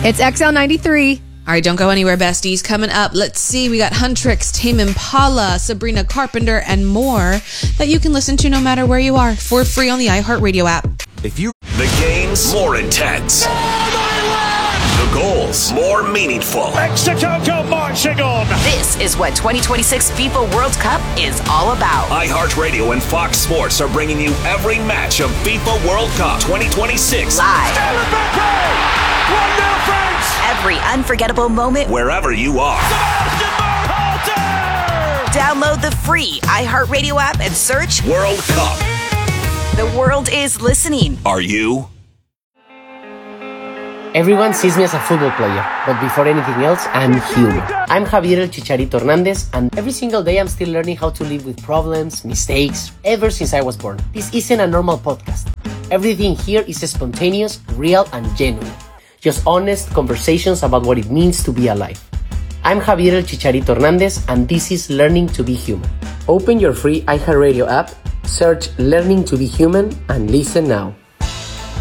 It's XL93. All right, don't go anywhere, besties. Coming up, let's see. We got Huntrix, Tame Impala, Sabrina Carpenter, and more that you can listen to no matter where you are for free on the iHeartRadio app. The game's more intense. The goals more meaningful. Mexico go marching on. This is what 2026 FIFA World Cup is all about. iHeartRadio and Fox Sports are bringing you every match of FIFA World Cup 2026 Live. 1-0 France. Every unforgettable moment. wherever you are. Download the free iHeartRadio app and search World Cup. The world is listening. Are you? Everyone sees me as a football player, but before anything else, I'm human. I'm Javier El Chicharito Hernandez, and every single day I'm still learning how to live with problems, mistakes, ever since I was born. This isn't a normal podcast. Everything here is spontaneous, real, and genuine. Just honest conversations about what it means to be alive. I'm Javier El Chicharito Hernandez, and this is Learning to be Human. Open your free iHeartRadio app, search Learning to be Human, and listen now.